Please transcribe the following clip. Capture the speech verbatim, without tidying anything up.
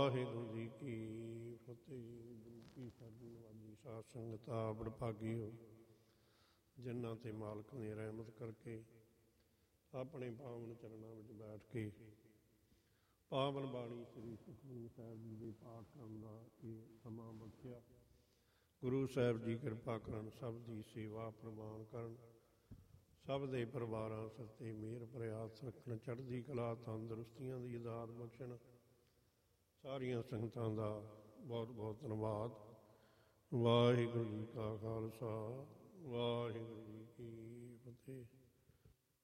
ਵਾਹਿਗੁਰੂ ਜੀ ਕੀ ਫਤਿਹ। ਗੁਰੂ ਕੀ ਸਾਡੀ ਨਵਾਜੀ ਸਾਧ ਸੰਗਤ ਆਪ ਵਡਭਾਗੀ ਹੋ, ਜਿਨ੍ਹਾਂ ਤੇ ਮਾਲਕ ਨੇ ਰਹਿਮਤ ਕਰਕੇ ਆਪਣੇ ਪਾਵਨ ਚਰਨਾਂ ਵਿੱਚ ਬੈਠ ਕੇ ਪਾਵਨ ਬਾਣੀ ਸ੍ਰੀ ਸੁਖਮਨੀ ਸਾਹਿਬ ਜੀ ਦੇ ਪਾਠ ਕਰਨ ਦਾ ਇਹ ਸਮਾਂ ਬਖਸ਼ਿਆ। ਗੁਰੂ ਸਾਹਿਬ ਜੀ ਕਿਰਪਾ ਕਰਨ, ਸਭ ਦੀ ਸੇਵਾ ਪ੍ਰਵਾਨ ਕਰਨ, ਸਭ ਦੇ ਪਰਿਵਾਰਾਂ ਸਿਰ 'ਤੇ ਮਿਹਰ ਭਰਿਆ ਹੱਥ ਰੱਖਣ, ਚੜ੍ਹਦੀ ਕਲਾ ਤੰਦਰੁਸਤੀਆਂ ਦੀ ਦਾਤ ਬਖਸ਼ਣ। ਸਾਰੀਆਂ ਸੰਗਤਾਂ ਦਾ ਬਹੁਤ ਬਹੁਤ ਧੰਨਵਾਦ। ਵਾਹਿਗੁਰੂ ਜੀ ਕਾ ਖਾਲਸਾ, ਵਾਹਿਗੁਰੂ ਜੀ ਕੀ ਫਤਿਹ।